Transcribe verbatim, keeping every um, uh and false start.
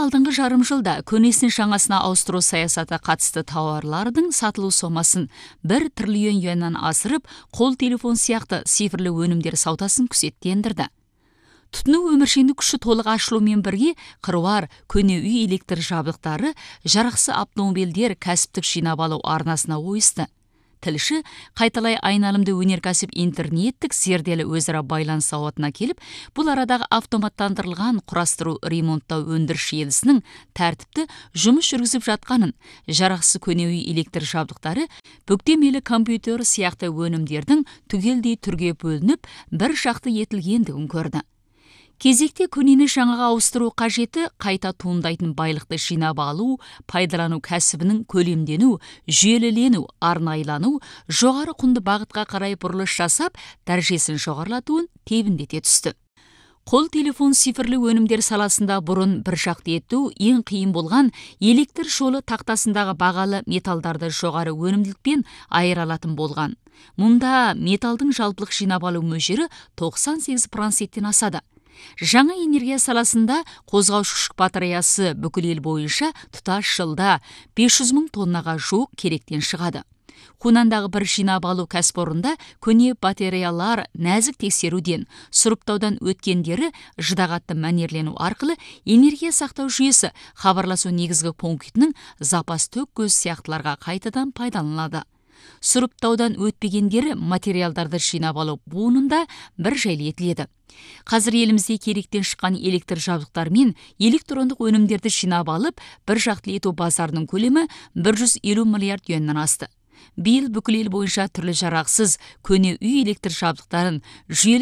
алдыңғы жарым жылда көнесін жаңасына ауыстыру саясаты қатысты тауарлардың сатылу сомасын бір триллион юаннан асырып, қол телефон сияқты цифрлы өнімдер саудасын күзеттендірді. Тұтыну өміршеңдік күші толық ашылумен бірге қыруар көне үй электр жабдықтары, жарақсы автомобильдер кәсіптік жинап алу арнасына ойысты. Тілші қайталай айналымды өнеркәсіп интернеттік зерделі өзара байланыс зауытына келіп, бұл арадағы автоматтандырылған құрастыру ремонттау өндіріс желісінің тәртіпті жұмыс жүргізіп жатқанын, жарақсы көне үй электр жабдықтары, бүктемелі компьютер сияқты өнімдердің түгелдей түрге бөлініп, бір жақты етілгендігін көрді. Кезекте көнені жаңаға ауыстыру қажеті қайта туындайтын байлықты жинап алу, пайдалану кәсібінің көлемдену, жүйелелену, арнайлану, жоғары құнды бағытқа қарай бұрылыш жасап, дәрежесін жоғарылатуын тебіндете түсті. Қол телефон цифрлы өнімдер саласында бұрын бір жақты ету ең қиын болған электр жолы тақтасындағы бағалы металдарды жоғары өнімділікпен айыра алатын болған. Мұнда металдың жалпылық жинап алу мөлшері тоқсан сегіз проценттен асады. Жаңа энергия саласында қозғаушы күш батареясы бүкіл ел бойынша тұтас жылда бес жүз мың тоннаға жуық керектен шығады. Хунандағы бір жинап алу кәсіпорында көне батареялар нәзік тексеруден, сұрыптаудан өткендері жыдағатты мәнерлену арқылы энергия сақтау жүйесі хабарласу негізгі пунктінің запас төк көз сияқтыларға қайтадан пайдаланылады. Сұрыптаудан өтпегендері материалдарды жинап алу буынында бір жайлы етіледі. Қазір елімізде керектен шыққан электр жабдықтар мен электрондық өнімдерді жинап алып, бір жақтылы ету базарының көлемі бір жүз елу миллиард юаннан асты. Биыл бүкіл ел бойынша түрлі жарақсыз көне үй электр жабдықтарын жүйелі